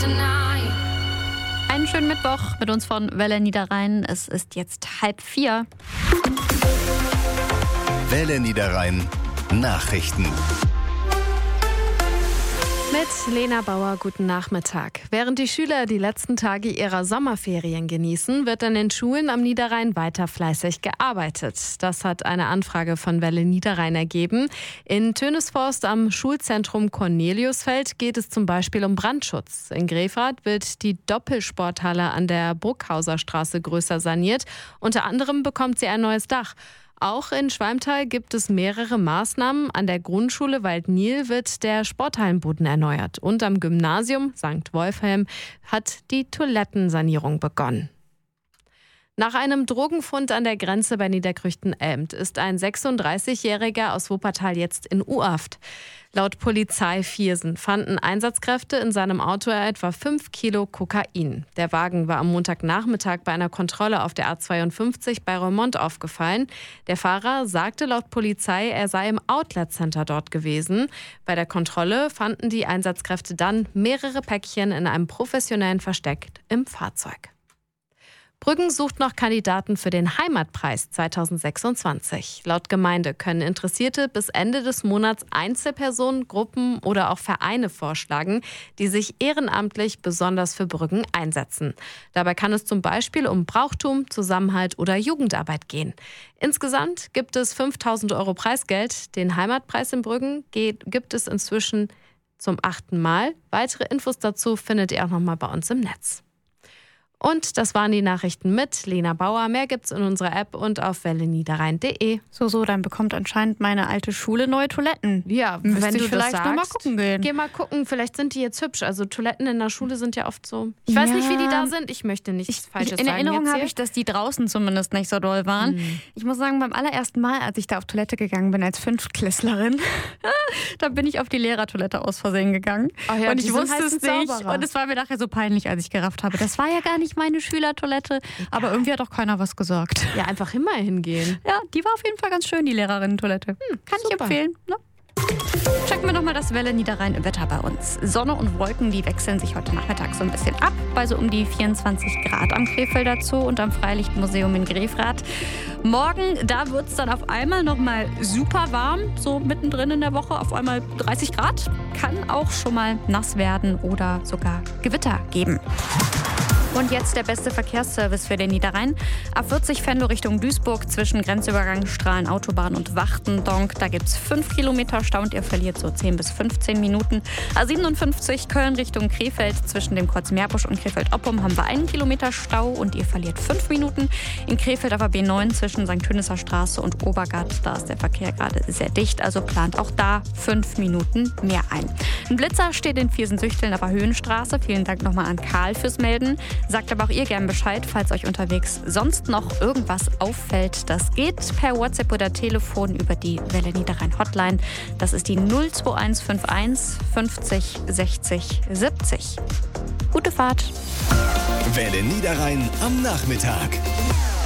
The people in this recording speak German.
tonight. Einen schönen Mittwoch mit uns von Welle Niederrhein. Es ist jetzt 3:30. Welle Niederrhein Nachrichten. Mit Lena Bauer, guten Nachmittag. Während die Schüler die letzten Tage ihrer Sommerferien genießen, wird an den Schulen am Niederrhein weiter fleißig gearbeitet. Das hat eine Anfrage von Welle Niederrhein ergeben. In Tönesforst am Schulzentrum Corneliusfeld geht es zum Beispiel um Brandschutz. In Grefrath wird die Doppelsporthalle an der Bruckhauser Straße größer saniert. Unter anderem bekommt sie ein neues Dach. Auch in Schwalmtal gibt es mehrere Maßnahmen. An der Grundschule Waldnil wird der Sporthallenboden erneuert. Und am Gymnasium St. Wolfhelm hat die Toilettensanierung begonnen. Nach einem Drogenfund an der Grenze bei Niederkrüchten-Elmt ist ein 36-Jähriger aus Wuppertal jetzt in U-Haft. Laut Polizei Viersen fanden Einsatzkräfte in seinem Auto etwa 5 Kilo Kokain. Der Wagen war am Montagnachmittag bei einer Kontrolle auf der A52 bei Roermond aufgefallen. Der Fahrer sagte laut Polizei, er sei im Outlet-Center dort gewesen. Bei der Kontrolle fanden die Einsatzkräfte dann mehrere Päckchen in einem professionellen Versteck im Fahrzeug. Brüggen sucht noch Kandidaten für den Heimatpreis 2026. Laut Gemeinde können Interessierte bis Ende des Monats Einzelpersonen, Gruppen oder auch Vereine vorschlagen, die sich ehrenamtlich besonders für Brüggen einsetzen. Dabei kann es zum Beispiel um Brauchtum, Zusammenhalt oder Jugendarbeit gehen. Insgesamt gibt es 5.000 € Preisgeld. Den Heimatpreis in Brüggen gibt es inzwischen zum 8. Mal. Weitere Infos dazu findet ihr auch noch mal bei uns im Netz. Und das waren die Nachrichten mit Lena Bauer. Mehr gibt's in unserer App und auf welleniederrhein.de. So, dann bekommt anscheinend meine alte Schule neue Toiletten. Ja, Müsste wenn ich du vielleicht das noch mal sagst, gucken gehen. Geh mal gucken, vielleicht sind die jetzt hübsch. Also Toiletten in der Schule sind ja oft so. Ich weiß nicht, wie die da sind. Ich möchte nichts Falsches sagen. In Erinnerung habe ich, dass die draußen zumindest nicht so doll waren. Ich muss sagen, beim allerersten Mal, als ich da auf Toilette gegangen bin als Fünftklässlerin, da bin ich auf die Lehrertoilette aus Versehen gegangen. Oh ja, und ich wusste es nicht. Sauberer. Und es war mir nachher so peinlich, als ich gerafft habe. Das war ja gar nicht meine Schülertoilette. Aber irgendwie hat auch keiner was gesagt. Ja, einfach immer hingehen. Ja, die war auf jeden Fall ganz schön, die Lehrerinnen-Toilette. Kann ich empfehlen. Ne? Checken wir nochmal das Welle Niederrhein Wetter bei uns. Sonne und Wolken, die wechseln sich heute Nachmittag so ein bisschen ab. Bei so um die 24 Grad am Krefelder Zoo und am Freilichtmuseum in Grefrath. Morgen, da wird es dann auf einmal nochmal super warm. So mittendrin in der Woche auf einmal 30 Grad. Kann auch schon mal nass werden oder sogar Gewitter geben. Und jetzt der beste Verkehrsservice für den Niederrhein. A40 Venlo Richtung Duisburg zwischen Grenzübergang Strahlen Autobahn und Wachtendonk. Da gibt es 5 Kilometer Stau und ihr verliert so 10 bis 15 Minuten. A57 Köln Richtung Krefeld zwischen dem Kreuz Meerbusch und Krefeld-Oppum haben wir 1 Kilometer Stau und ihr verliert 5 Minuten. In Krefeld auf der B9 zwischen St. Tönisser Straße und Obergart, da ist der Verkehr gerade sehr dicht. Also plant auch da 5 Minuten mehr ein. Ein Blitzer steht in Viersen-Süchteln auf der Höhenstraße. Vielen Dank nochmal an Karl fürs Melden. Sagt aber auch ihr gern Bescheid, falls euch unterwegs sonst noch irgendwas auffällt. Das geht per WhatsApp oder Telefon über die Welle Niederrhein Hotline. Das ist die 02151 50 60 70. Gute Fahrt. Welle Niederrhein am Nachmittag.